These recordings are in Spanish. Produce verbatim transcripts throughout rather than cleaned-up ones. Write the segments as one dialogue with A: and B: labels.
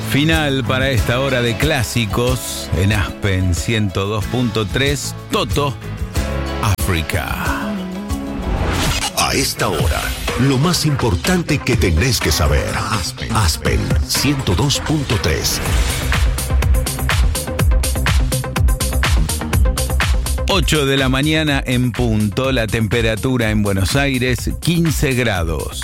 A: Final para esta hora de clásicos en Aspen ciento dos punto tres, Toto, África.
B: A esta hora, lo más importante que tenés que saber. Aspen, Aspen ciento dos punto tres.
A: ocho de la mañana en punto, la temperatura en Buenos Aires, quince grados.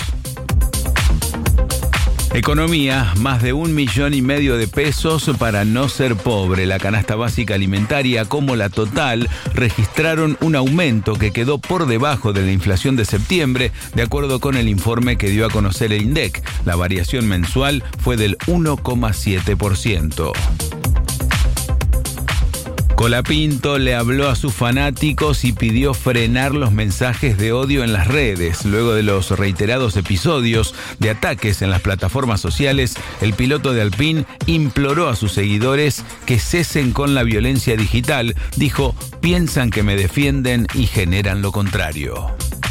A: Economía, más de un millón y medio de pesos para no ser pobre. La canasta básica alimentaria como la total registraron un aumento que quedó por debajo de la inflación de septiembre, de acuerdo con el informe que dio a conocer el INDEC. La variación mensual fue del uno coma siete por ciento. Colapinto le habló a sus fanáticos y pidió frenar los mensajes de odio en las redes. Luego de los reiterados episodios de ataques en las plataformas sociales, el piloto de Alpine imploró a sus seguidores que cesen con la violencia digital. Dijo, piensan que me defienden y generan lo contrario.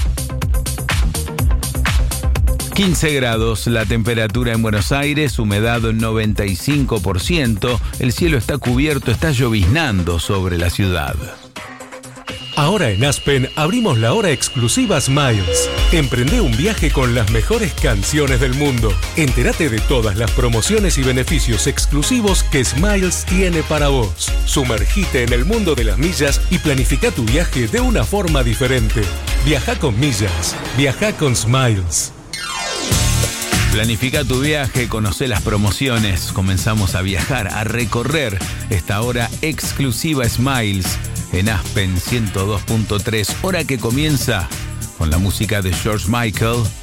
A: quince grados, la temperatura en Buenos Aires, humedad noventa y cinco por ciento, el cielo está cubierto, está lloviznando sobre la ciudad.
C: Ahora en Aspen abrimos la hora exclusiva Smiles. Emprende un viaje con las mejores canciones del mundo. Entérate de todas las promociones y beneficios exclusivos que Smiles tiene para vos. Sumergite en el mundo de las millas y planifica tu viaje de una forma diferente. Viaja con millas. Viaja con Smiles.
A: Planifica tu viaje, conoce las promociones, comenzamos a viajar, a recorrer esta hora exclusiva Smiles en Aspen ciento dos punto tres, hora que comienza con la música de George Michael.